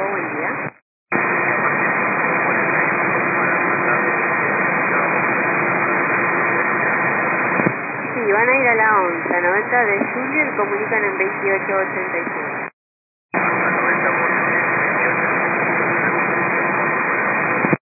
buen día. Sí, van a ir a la 11, 90 de julio y comunican en 2886.